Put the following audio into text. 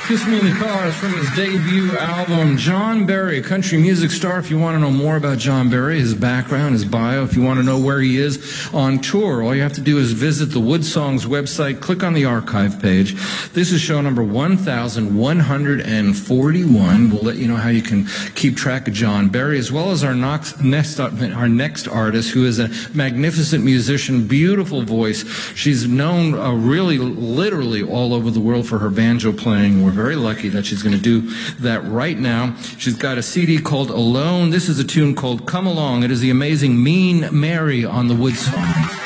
Kiss Me in the Car is from his debut album, John Berry, a country music star. If you want to know more about John Berry, his background, his bio, if you want to know where he is on tour, all you have to do is visit the Wood Songs website, click on the archive page. This is show number 1141. We'll let you know how you can keep track of John Berry, as well as our next artist, who is a magnificent musician, beautiful voice. She's known really literally all over the world for her banjo playing. We're very lucky that she's going to do that right now. She's got a CD called Alone. This is a tune called Come Along. It is the amazing Mean Mary on the Wood Song.